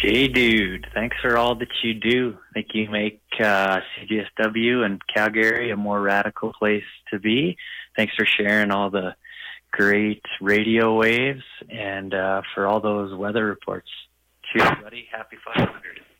Jay Dude, thanks for all that you do. I think you make CJSW and Calgary a more radical place to be. Thanks for sharing all the great radio waves and for all those weather reports. Cheers, buddy. Happy 500.